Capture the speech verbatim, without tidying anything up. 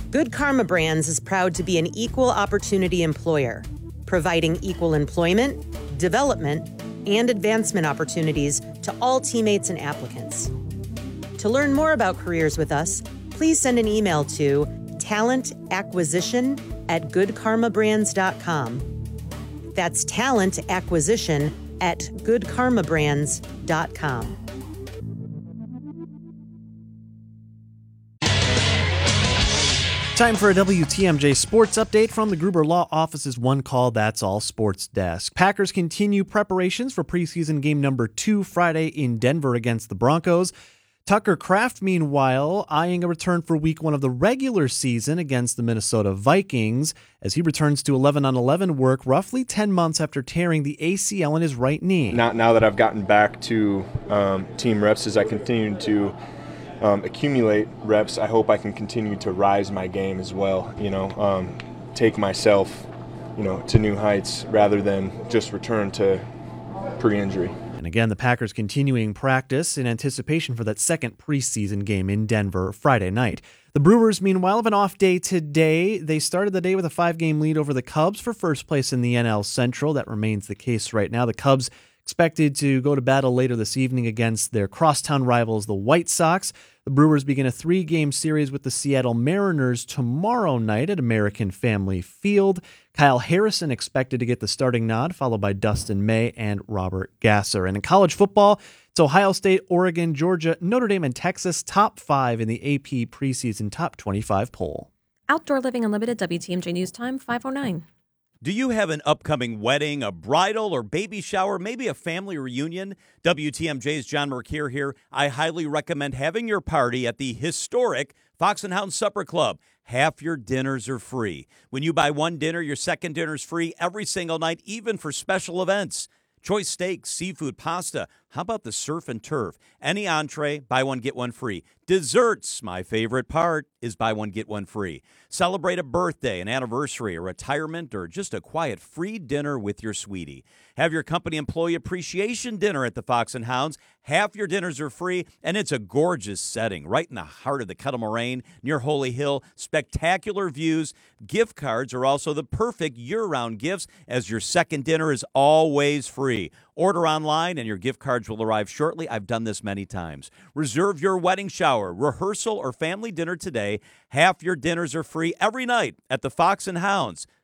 Good Karma Brands is proud to be an equal opportunity employer, providing equal employment, development, and advancement opportunities to all teammates and applicants. To learn more about careers with us, please send an email to talent acquisition at good karma brands dot com. That's talent acquisition at good karma brands dot com. Time for a W T M J sports update from the Gruber Law Office's One Call That's All sports desk. Packers continue preparations for preseason game number two Friday in Denver against the Broncos. Tucker Kraft, meanwhile, eyeing a return for week one of the regular season against the Minnesota Vikings as he returns to eleven on eleven work roughly ten months after tearing the A C L in his right knee. Now, now that I've gotten back to um, team reps, as I continue to Um, accumulate reps, I hope I can continue to rise my game as well, you know, um, take myself, you know, to new heights rather than just return to pre-injury. And again, the Packers continuing practice in anticipation for that second preseason game in Denver Friday night. The Brewers, meanwhile, have an off day today. They started the day with a five-game lead over the Cubs for first place in the N L Central. That remains the case right now. The Cubs expected to go to battle later this evening against their crosstown rivals, the White Sox. The Brewers begin a three-game series with the Seattle Mariners tomorrow night at American Family Field. Kyle Harrison expected to get the starting nod, followed by Dustin May and Robert Gasser. And in college football, it's Ohio State, Oregon, Georgia, Notre Dame, and Texas, top five in the A P preseason top twenty-five poll. Outdoor Living Unlimited, W T M J News Time, five oh nine. Do you have an upcoming wedding, a bridal or baby shower, maybe a family reunion? W T M J's John Mercure here. I highly recommend having your party at the historic Fox and Hound Supper Club. Half your dinners are free. When you buy one dinner, your second dinner's free every single night, even for special events. Choice steaks, seafood, pasta. How about the surf and turf? Any entree, buy one, get one free. Desserts, my favorite part, is buy one, get one free. Celebrate a birthday, an anniversary, a retirement, or just a quiet free dinner with your sweetie. Have your company employee appreciation dinner at the Fox and Hounds. Half your dinners are free, and it's a gorgeous setting right in the heart of the Kettle Moraine near Holy Hill. Spectacular views. Gift cards are also the perfect year-round gifts, as your second dinner is always free. Order online and your gift cards will arrive shortly. I've done this many times. Reserve your wedding shower, rehearsal, or family dinner today. Half your dinners are free every night at the Fox and Hounds.